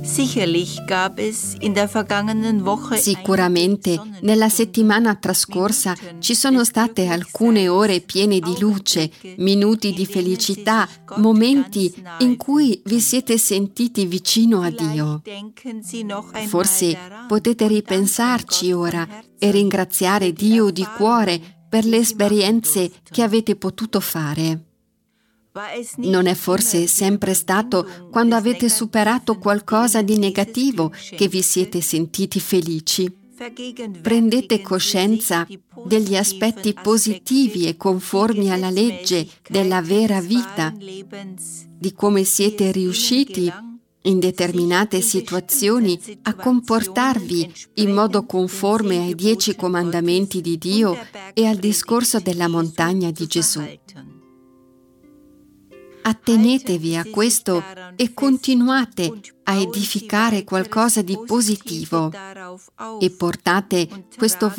Sicuramente nella settimana trascorsa ci sono state alcune ore piene di luce, minuti di felicità, momenti in cui vi siete sentiti vicino a Dio. Forse potete ripensarci ora e ringraziare Dio di cuore per le esperienze che avete potuto fare. Non è forse sempre stato quando avete superato qualcosa di negativo che vi siete sentiti felici? Prendete coscienza degli aspetti positivi e conformi alla legge della vera vita, di come siete riusciti in determinate situazioni a comportarvi in modo conforme ai 10 comandamenti di Dio e al discorso della montagna di Gesù. Attenetevi a questo e continuate a edificare qualcosa di positivo e portate questo